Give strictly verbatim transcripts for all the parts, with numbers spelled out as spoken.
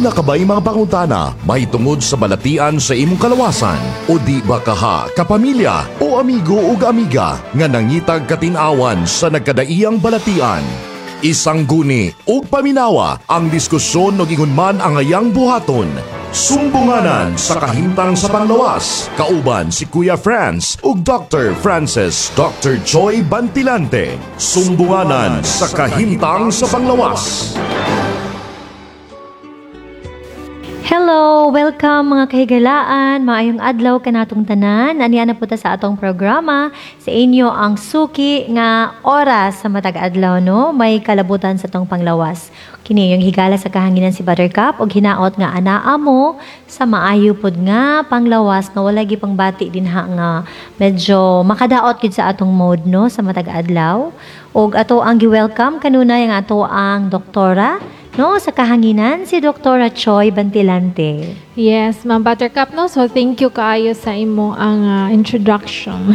Aduna ka ba'y mga pangutana may tungod sa balatian sa imong kalawasan? O di ba kaha, kapamilya o amigo o amiga nga nangitag katinawan sa nagkadaiyang balatian? Isang guni o paminawa ang diskusyon o gingunman ang ayang buhaton. Sumbunganan sa kahimtang sa panglawas. Kauban si Kuya Franz ug Doctor Francis Doctor Choi Bantilante. Sumbunganan sa kahimtang sa panglawas. Hello! Welcome mga kahigalaan, maayong adlaw kanatong tanan. Aniya na po ta sa atong programa sa inyo ang suki nga oras sa matag adlaw, no? May kalabutan sa tong panglawas. Kini yung higala sa kahanginan si Buttercup og hinaot nga anaa mo sa maayo pod nga panglawas nga wala gi pangbati din ha nga medyo makadaot gid sa atong mode, no, sa matag adlaw. Og ato ang gi-welcome kanuna yung ato ang doktora, no, sa kahanginan, si Doktora Choi Bantilante. Yes, Ma'am Buttercup, no? So, thank you kaayo sa imo ang uh, introduction.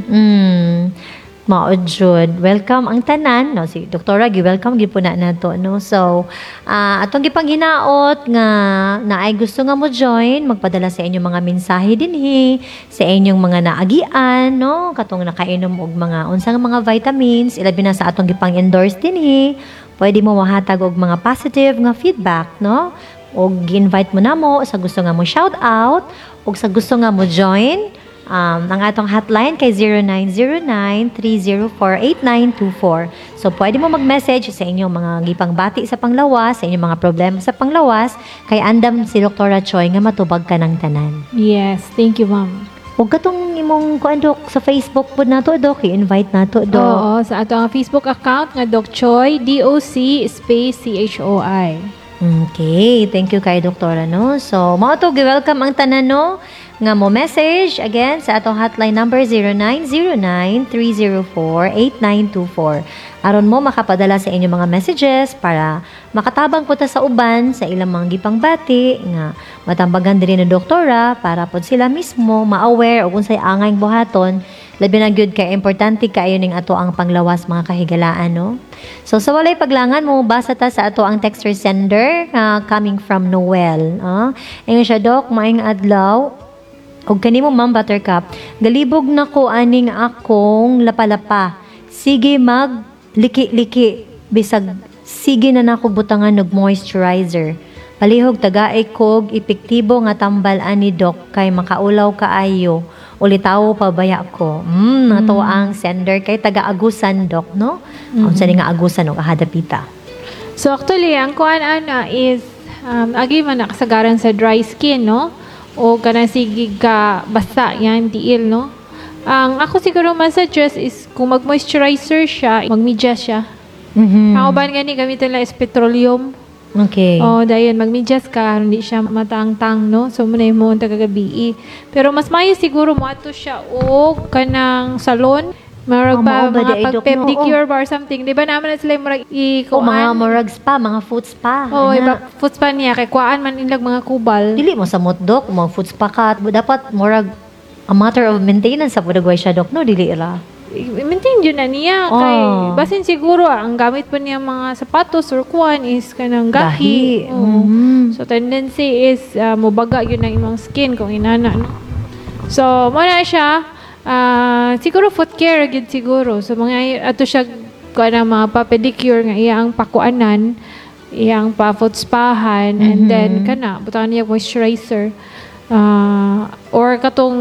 mm, Maod jud. Welcome ang tanan, no? Si Doktora, gi-welcome gi po na nato, no? So, uh, atong gipanghinaot nga naay gusto nga mo join, magpadala sa inyong mga mensahe dinhi, sa inyong mga naagian, no? Katong nakainom og mga unsang mga vitamins, ilabi na sa atong gipang-endorse dinhi. Pwede mo mahatag og mga positive nga feedback, no? O gi-invite mo na mo sa gusto nga mo shout out o sa gusto nga mo join. Um, ang atong hotline kay zero nine zero nine, three zero four, eight nine two four. So, pwede mo mag-message sa inyong mga gipangbati sa panglawas, sa inyong mga problema sa panglawas, kay andam si Doktora Choi nga matubag ka ng tanan. Yes, thank you, Ma'am. Huwag ka itong imong kuan, Dok, sa Facebook po na to, Dok. I-invite na to, Dok. Oo, sa atong Facebook account nga Doc Choi, D O C space C H O I. Okay, thank you kay Doktora, no? So, mga to, welcome ang tanan, no? Nga mo message, again, sa atong hotline number zero nine zero nine, three zero four, eight nine two four. Aron mo makapadala sa inyong mga messages para makatabang po ta sa uban sa ilang mga gipangbati nga matambagan diri ni doktora para pod sila mismo ma-aware og unsay angay buhaton, labi na gyud kay importante kaayo ning ato ang panglawas mga kahigalaan, no? So sa walay paglangan mo basa ta sa ato ang texter sender uh, coming from Noel. Uh. Ingon siya, Dok, maayong adlaw. Og kanimo, Ma'am Buttercup, galibog na ko aning akong lapalapa. Sige mag liki-liki bisag sige na nako butangan og moisturizer. Palihog tagaay kog epektibo nga tambal ani Doc kay makaulaw kaayo. Ulitaw pa baya ko. Mm, nato mm. ang sender kay taga-Agusan, Doc, no? Mm-hmm. Unsa ni nga Agusan og Hadapita. So actually, ang kuan ana is um, agi man nakasagaran sa dry skin, no? O kanang sige ka basa yan diil, no? Ang ako siguro masuggest is kung mag-moisturizer siya, mag-medyas siya. Mm-hmm. Ang uban gani gamiton lang is petroleum. Okay. O dayon mag-medyas ka, hindi siya matang-tang, no? So muna mo ang tagagabi. Pero mas mayo siguro mo ato siya o kanang salon. Marag ba, oh, mga pag-pedicure no? or something. Di ba naman na sila yung marag O ikuan? mga morag spa, mga foot spa. Oo, oh, iba foot spa niya. Kay kuaan man ilag mga kubal. Dili mo sa mot, Doc, mga foot spa ka. Dapat morag a matter of maintenance sa pudagway siya, Doc, no? Dili ila. I-maintain yun na niya. Oh. Kay, basin siguro, ang gamit po niya mga sapatos or kuan is kanang gahi. Gahi. Mm-hmm. So, tendency is uh, mubaga yun ang imong skin kung inana. No? So, muna siya, uh, siguro foot care agad siguro. So, mga ato siya kuan mga pa-pedicure nga iyang pakuanan, iyang pa-foot spahan, mm-hmm. and then kana, butangan niya moisturizer. Uh, or katong